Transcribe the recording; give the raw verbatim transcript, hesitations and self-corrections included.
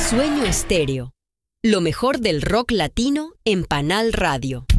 Sueño Estéreo. Lo mejor del rock latino en Panal Radio.